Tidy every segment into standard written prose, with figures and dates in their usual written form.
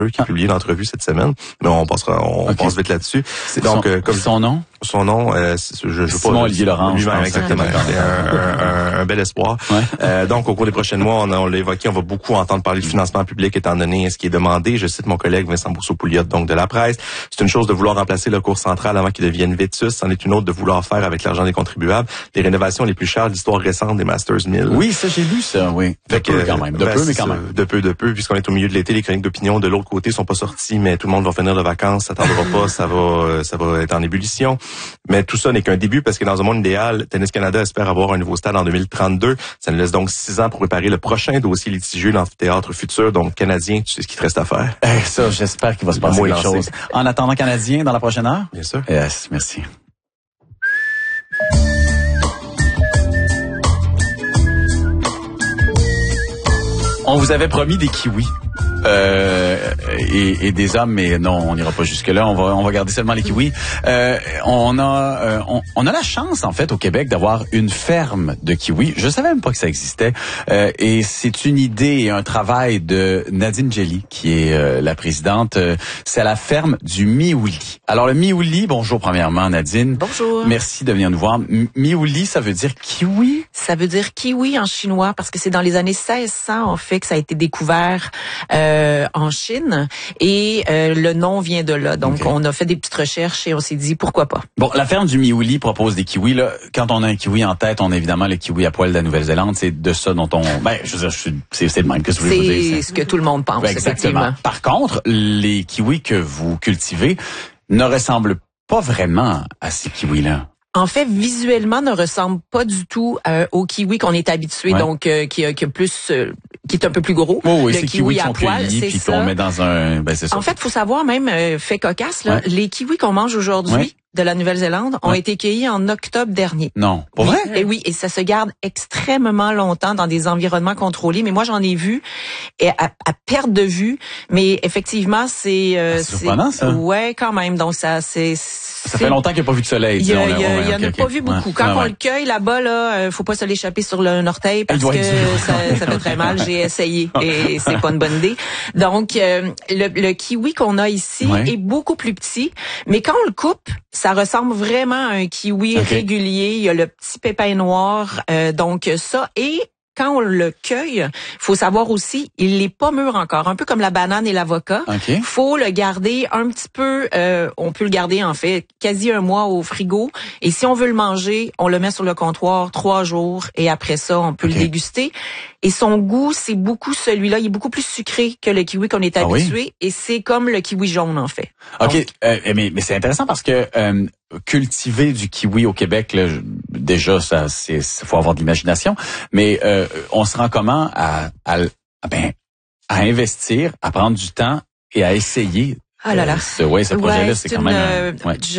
qui a publié l'entrevue cette semaine, mais on passe vite là-dessus. Donc, comme son nom? Son nom, je Simon Olivier Laurent. Lui-même, exactement. Un bel espoir. Ouais. Donc, au cours des prochains mois, on l'a évoqué, on va beaucoup entendre parler de financement public étant donné ce qui est demandé. Je cite mon collègue Vincent Bourseau-Pouliot, donc de la presse. C'est une chose de vouloir remplacer le cours central avant qu'il devienne vétus. C'en est une autre de vouloir faire avec l'argent des contribuables les rénovations les plus chères de l'histoire récente des Masters Mill. Oui, ça, j'ai lu ça, oui. De peu, quand même. De peu, puisqu'on est au milieu de l'été, les chroniques d'opinion de l'autre côté sont pas sorties, mais tout le monde va finir de vacances, ça tardera pas, ça va être en ébullition. Mais tout ça n'est qu'un début parce que dans un monde idéal, Tennis Canada espère avoir un nouveau stade en 2032. Ça nous laisse donc 6 ans pour préparer le prochain dossier litigieux l'amphithéâtre futur. Donc, Canadien, tu sais ce qu'il te reste à faire? Ça, j'espère qu'il va se passer quelque chose. En attendant Canadien dans la prochaine heure? Bien sûr. Yes, merci. On vous avait promis des kiwis. Et des hommes, mais non, on n'ira pas jusque-là. On va garder seulement les kiwis. On a la chance, en fait, au Québec, d'avoir une ferme de kiwis. Je savais même pas que ça existait. Et c'est une idée et un travail de Nadine Jelly, qui est la présidente. C'est à la ferme du Miouli. Alors, le Miouli, bonjour premièrement, Nadine. Bonjour. Merci de venir nous voir. Miouli, ça veut dire kiwi? Ça veut dire kiwi en chinois, parce que c'est dans les années 1600, en fait, que ça a été découvert en Chine, et le nom vient de là. Donc, on a fait des petites recherches et on s'est dit pourquoi pas. Bon, la ferme du Miouli propose des kiwis. Là, quand on a un kiwi en tête, on a évidemment le kiwi à poil de la Nouvelle-Zélande. C'est de ça dont on... je veux dire, c'est le même. Qu'est-ce que vous voulez vous dire? C'est ce que tout le monde pense, effectivement. Par contre, les kiwis que vous cultivez ne ressemblent pas vraiment à ces kiwis-là. En fait, visuellement, ne ressemble pas du tout au kiwi qu'on est habitué, donc qui est un peu plus gros. Oh oui, le c'est kiwi à poil, c'est ça. On met dans un, c'est ça. En fait, faut savoir même fait cocasse là, les kiwis qu'on mange aujourd'hui de la Nouvelle-Zélande ont été cueillis en octobre dernier. Non, pour vrai? Et oui, et ça se garde extrêmement longtemps dans des environnements contrôlés. Mais moi, j'en ai vu et à perte de vue. Mais effectivement, c'est surprenant, ça. Ouais, quand même. Donc ça fait longtemps qu'il n'y a pas vu de soleil. Il y en a pas vu beaucoup. Quand on le cueille là-bas, là, faut pas se l'échapper sur le orteil parce que ça fait très mal. J'ai essayé et c'est pas une bonne idée. Donc le kiwi qu'on a ici est beaucoup plus petit, mais quand on le coupe, ça ressemble vraiment à un kiwi régulier. Il y a le petit pépin noir, donc ça. Et quand on le cueille, faut savoir aussi, il n'est pas mûr encore, un peu comme la banane et l'avocat. Faut le garder un petit peu, on peut le garder en fait quasi un mois au frigo. Et si on veut le manger, on le met sur le comptoir 3 jours et après ça, on peut le déguster. Et son goût, c'est beaucoup celui-là. Il est beaucoup plus sucré que le kiwi qu'on est habitué. Et c'est comme le kiwi jaune, en fait. OK. Donc, mais c'est intéressant parce que cultiver du kiwi au Québec, là, déjà, faut avoir de l'imagination. Mais on se rend comment à investir, à prendre du temps et à essayer? Ah là là. Ce projet-là, c'est quand même...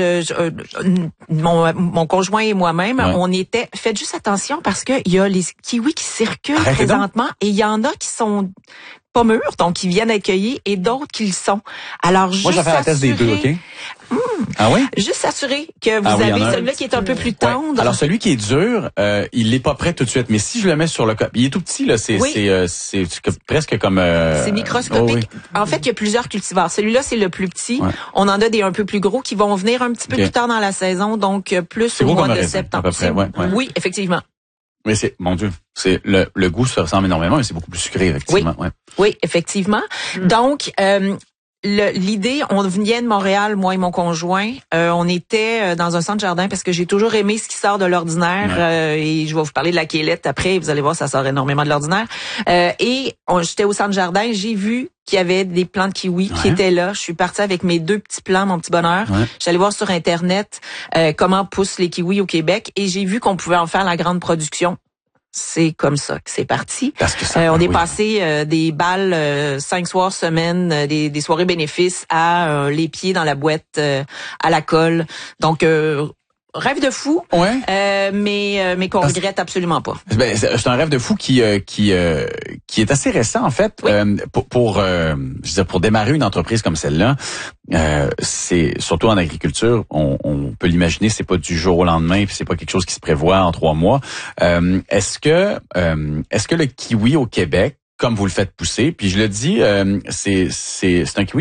Mon conjoint et moi-même, on était... Faites juste attention parce que il y a les kiwis qui circulent présentement et il y en a qui sont pas mûrs, donc qui viennent accueillir, et d'autres qui le sont. Alors, juste moi, je vais faire la test des deux, OK? Ah oui? Juste s'assurer que vous avez celui-là qui est un peu plus tendre. Alors, celui qui est dur, il n'est pas prêt tout de suite. Mais si je le mets sur le il est tout petit, là. C'est presque comme... c'est microscopique. En fait, il y a plusieurs cultivars. Celui-là, c'est le plus petit. On en a des un peu plus gros qui vont venir un petit peu plus tard dans la saison, donc plus au mois de septembre. À peu près, oui, effectivement. Mais mon Dieu, c'est le goût se ressemble énormément, mais c'est beaucoup plus sucré, effectivement. Oui, effectivement. Donc, l'idée, on venait de Montréal, moi et mon conjoint. On était dans un centre jardin parce que j'ai toujours aimé ce qui sort de l'ordinaire. Et je vais vous parler de la quélette après. Vous allez voir, ça sort énormément de l'ordinaire. Et j'étais au centre jardin, j'ai vu qu'il y avait des plants de kiwi qui étaient là. Je suis partie avec mes 2 petits plants, mon petit bonheur. J'allais voir sur Internet comment poussent les kiwis au Québec et j'ai vu qu'on pouvait en faire la grande production. C'est comme ça que c'est parti. Parce que on est passé des balles 5 soirs semaine, des soirées bénéfices à les pieds dans la boîte à la colle. Donc rêve de fou, mais qu'on regrette absolument pas. C'est un rêve de fou qui est assez récent en fait. Pour démarrer une entreprise comme celle-là, c'est surtout en agriculture, on peut l'imaginer, c'est pas du jour au lendemain, puis c'est pas quelque chose qui se prévoit en 3 mois. Est-ce que le kiwi au Québec comme vous le faites pousser. Puis je le dis, c'est un kiwi